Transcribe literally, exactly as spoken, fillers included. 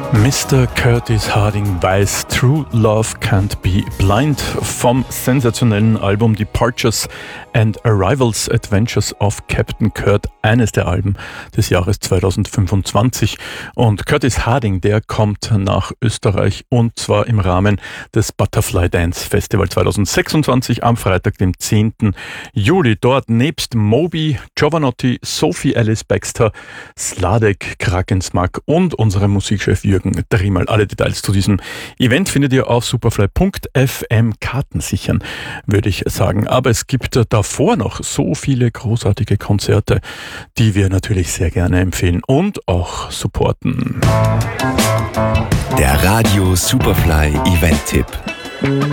Mister Curtis Harding weiß, True Love Can't Be Blind vom sensationellen Album Departures and Arrivals Adventures of Captain Kurt, eines der Alben des Jahres zweitausendfünfundzwanzig. Und Curtis Harding, der kommt nach Österreich und zwar im Rahmen des Butterfly Dance Festival zweitausendsechsundzwanzig am Freitag, dem zehnten Juli. Dort nebst Moby, Jovanotti, Sophie Alice Baxter, Sladek, Krakensmark und unserem Musikchef Jürgen Driemal. Alle Details zu diesem Event findet ihr auf superfly punkt f m. Karten sichern, würde ich sagen. Aber es gibt davor noch so viele großartige Konzerte, die wir natürlich sehr gerne empfehlen und auch supporten. Der Radio Superfly Event-Tipp.